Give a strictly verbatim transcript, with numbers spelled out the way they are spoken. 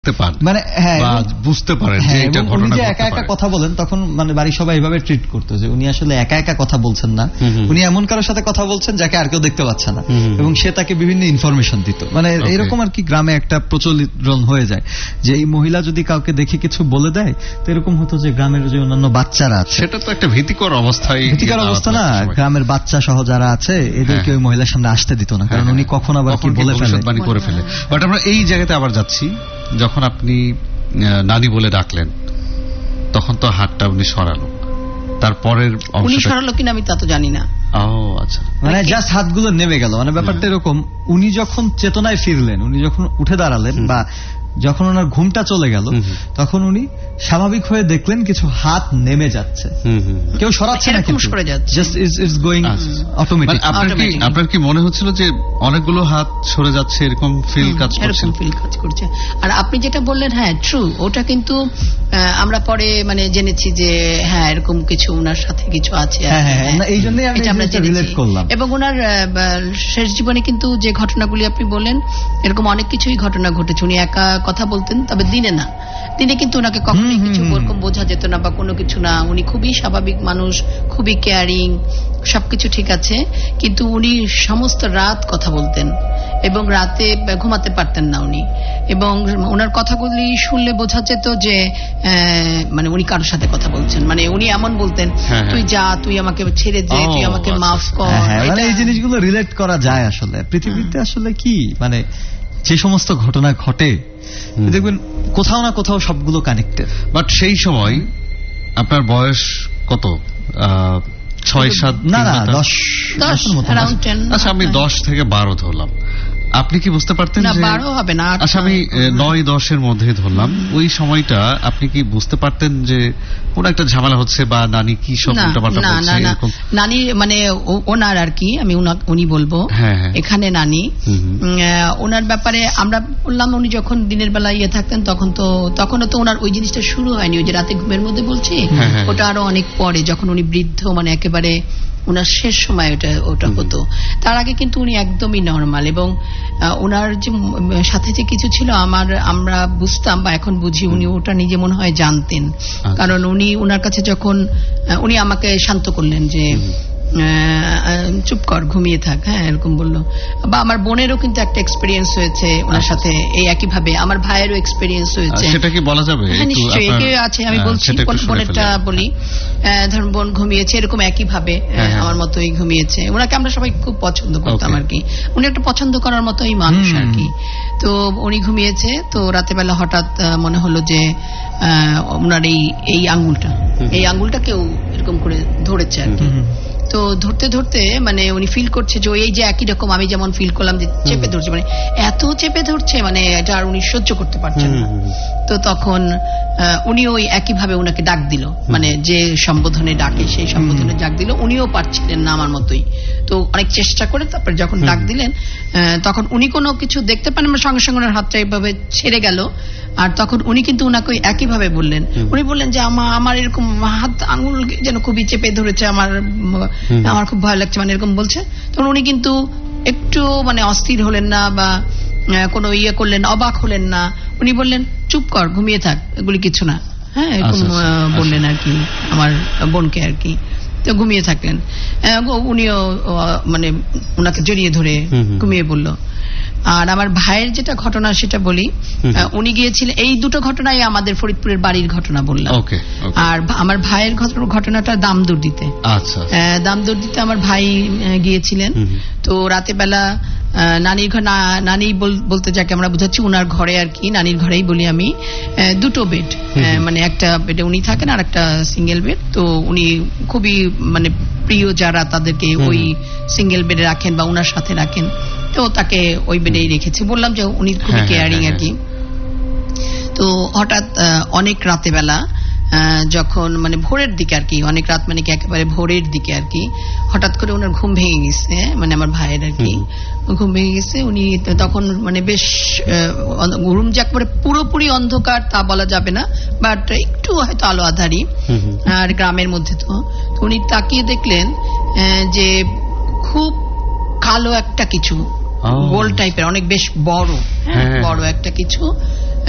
মানে হ্যাঁ বুঝতে পারেন যে এটা ঘটনা ঘটতে পারে। একা একা কথা বলেন তখন মানে বাড়ির সবাই এইভাবে ট্রিট করতো যে উনি আসলে একা একা কথা বলছেন না, উনি এমন কারোর সাথে কথা বলছেন যাকে আর কেউ দেখতে পাচ্ছে না, এবং সে তাকে বিভিন্ন ইনফরমেশন দিত। মানে এরকম আর কি গ্রামে একটা প্রচলন হয়ে যায় যে এই মহিলা যদি কাউকে দেখে কিছু বলে দেয় তো এরকম হতো যে গ্রামের যে অন্যান্য বাচ্চারা আছে, সেটা তো একটা ভীতিকর অবস্থায় ভীতিকর অবস্থা না, গ্রামের বাচ্চা সহ যারা আছে এদেরকে ওই মহিলার সামনে আসতে দিত না, কারণ উনি কখন আবার কি বলে ফেলে করে ফেলে। বাট আমরা এই জায়গাতে আবার যাচ্ছি, যখন আপনি নানি বলে ডাকলেন তখন তো হাতটা উনি সরালো, তারপরের উনি সরালো কিনা আমি তা তো জানি না। ও আচ্ছা, মানে জাস্ট হাতগুলো নেমে গেল। মানে ব্যাপারটা এরকম, উনি যখন চেতনায় ফিরলেন, উনি যখন উঠে দাঁড়ালেন বা যখন ওনার ঘুমটা চলে গেল তখন উনি স্বাভাবিক হয়ে দেখলেন কিছু হাত নেমে যাচ্ছে, কেউ সরাচ্ছে না, কিন্তু জাস্ট ইটস গোইং অটোমেটিক। আপনার কি মনে হচ্ছিল যে অনেকগুলো হাত সরে যাচ্ছে, এরকম ফিল কাজ করছে? এরকম ফিল কাজ করছে। আর আপনি যেটা বললেন হ্যাঁ ট্রু, ওটা কিন্তু আমরা পরে মানে জেনেছি যে হ্যাঁ এরকম কিছু ওনার সাথে কিছু আছে, এই জন্যই আমরা রিলেট করলাম। এবং ওনার শেষ জীবনে কিন্তু যে ঘটনাগুলি আপনি বললেন এরকম অনেক কিছুই ঘটনা ঘটেছে। উনি একা কথা বলতেন, তবে দিনে না, দিনে কিন্তু ওনাকে কখনোই কিছু ওরকম বোঝা যেত না বা কোনো কিছু না। উনি খুবই স্বাভাবিক মানুষ, খুবই কেয়ারিং, সবকিছু ঠিক আছে, কিন্তু উনি সমস্ত রাত কথা বলতেন এবং রাতে ঘুমাতে পারতেন না উনি। এবং ওনার কথাগুলি শুনলে বোঝা যেত যে মানে উনি কারোর সাথে কথা বলছেন। মানে উনি এমন বলতেন, তুই যা, তুই আমাকে ছেড়ে দে, তুই আমাকে মাফ কর। মানে এই জিনিসগুলো রিলেট করা যায় আসলে পৃথিবীতে। আসলে কি মানে যে সমস্ত ঘটনা ঘটে দেখবেন কোথাও না কোথাও সবগুলো কানেক্টেড। বাট সেই সময় আপনার বয়স কত? ছয় সাত না না দশ। আচ্ছা আমি দশ থেকে বারো ধরলাম, আপনি কি বুঝতে পারতেন? বারো হবে না, আচ্ছা আমি নয় দশের মধ্যে ধরলাম। ওই সময়টা আপনি কি বুঝতে পারতেন যে কোন একটা ঝামেলা হচ্ছে বা নানি কি সব উল্টাপাল্টা বলছে? নানি মানে ওনার আর কি আমি উনি বলবো এখানে নানি ওনার ব্যাপারে আমরা বললাম, উনি যখন দিনের বেলা ইয়ে থাকতেন তখন তো তখনও তো ওনার ওই জিনিসটা শুরু হয়নি, ওই যে রাতে ঘুমের মধ্যে বলছি, ওটা আরো অনেক পরে যখন উনি বৃদ্ধ, মানে একেবারে ওনার শেষ সময় ওটা ওটা হতো। তার আগে কিন্তু উনি একদমই নর্মাল। এবং ওনার যে সাথে যে কিছু ছিল আমার আমরা বুঝতাম বা এখন বুঝি, উনি ওটা নিজে মনে হয় জানতেন। কারণ উনি ওনার কাছে যখন উনি আমাকে শান্ত করলেন যে চুপ কর, ঘুমিয়ে থাক, হ্যাঁ এরকম বললো। বা আমার বোনেরও কিন্তু একটা এক্সপিরিয়েন্স হয়েছে ওনার সাথে এই একই ভাবে, আমার ভাইয়েরও এক্সপিরিয়েন্স হয়েছে। সেটা কি বলা যাবে? হ্যাঁ নিশ্চয়ই আছে, আমি বলছি বোনেরটা বলি। ধরুন বোন ঘুমিয়েছে এরকম একই ভাবে, আমার মতোই ঘুমিয়েছে। ওনাকে আমরা সবাই খুব পছন্দ করতাম আর কি, উনি একটা পছন্দ করার মতোই মানুষ আর কি। তো উনি ঘুমিয়েছে, তো রাতে বেলা হঠাৎ মনে হলো যে ওনার এই এই আঙ্গুলটা এই আঙ্গুলটা কেউ এরকম করে ধরেছে আর কি। তো ধরতে ধরতে মানে উনি ফিল করছে যে এই যে একই রকম আমি যেমন ফিল করলাম যে চেপে ধরছে, মানে এত চেপে ধরছে মানে এটা আর উনি সহ্য করতে পারছেন না। তো তখন উনি ওই একই ভাবে ওনাকে ডাক দিল, মানে যে সম্বোধনে ডাকে সেই সম্বোধনে ডাক দিল। উনিও পারছিলেন না আমার মতোই, তো অনেক চেষ্টা করে তারপরে যখন ডাক দিলেন তখন উনি কোনো কিছু দেখতে পান, আমার সঙ্গে সঙ্গে ওনার হাতটা এইভাবে ছেড়ে গেল। আর তখন উনি কিন্তু ওনাকে একই ভাবে বললেন, উনি বললেন যে আমার আমার এরকম হাত আঙুল যেন খুবই চেপে ধরেছে, আমার আমার খুব ভয় লাগছে, মানে এরকম বলছে। তখন উনি কিন্তু একটু মানে অস্থির হলেন না বা কোনো ইয়ে করলেন, অবাক হলেন না। উনি বললেন চুপ কর, ঘুমিয়ে থাক, এগুলি কিছু না, হ্যাঁ এরকম বললেন আর কি আমার বোনকে আর কি। তো ঘুমিয়ে থাকলেন, উনিও মানে ওনাকে জড়িয়ে ধরে ঘুমিয়ে বলল। আর আমার ভাইয়ের যেটা ঘটনা সেটা বলি, উনি গিয়েছিলেন, এই দুটো ঘটনাই আমাদের ফরিদপুরের বাড়ির ঘটনা বললাম। আর আমার ভাইয়ের ঘটনাটা দামদুর্দিতে, দামদুর্দিতে আমার ভাই গিয়েছিলেন। তো রাতে বেলা নানির ঘর, নানি বলতে যাকে আমরা বুঝাচ্ছি উনার ঘরে আর কি, নানির ঘরেই বলি আমি, দুটো বেড, মানে একটা বেডে উনি থাকেন আর একটা সিঙ্গেল বেড। তো উনি খুবই মানে প্রিয় যারা তাদেরকে ওই সিঙ্গেল বেডে রাখেন বা উনার সাথে রাখেন, তো তাকে ওই বেডেই রেখেছে। বললাম যে উনি খুবই কেয়ারিং আর কি। তো হঠাৎ অনেক রাতে বেলা যখন মানে ভোরের দিকে আর কি, অনেক রাত মানে কি একেবারে ভোরের দিকে আর কি, হঠাৎ করে ওনার ঘুম ভেঙে গেছে, মানে আমার ভাইয়ের আর কি ঘুম ভেঙে গেছে। উনি তখন মানে বেশ রুম যে একবারে পুরোপুরি অন্ধকার তা বলা যাবে না, বাট একটু হয়তো আলো আধারি, আর গ্রামের মধ্যে। তো উনি তাকিয়ে দেখলেন যে খুব কালো একটা কিছু, গোল টাইপের, অনেক বেশ বড়, বড় একটা কিছু